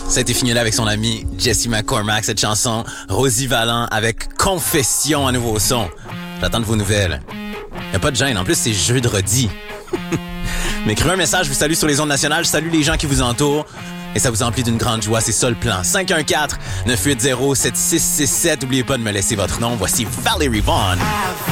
Ça a été fini là avec son ami Jesse McCormack, cette chanson. Rosie Vallant avec Confession à nouveau son. J'attends de vos nouvelles. Y a pas de gêne, en plus c'est jeudi. M'écrivez un message, je vous salue sur les ondes nationales, je salue les gens qui vous entourent. Et ça vous emplit d'une grande joie, c'est ça le plan. 514-980-7667. N'oubliez pas de me laisser votre nom. Voici Valerie Vaughn.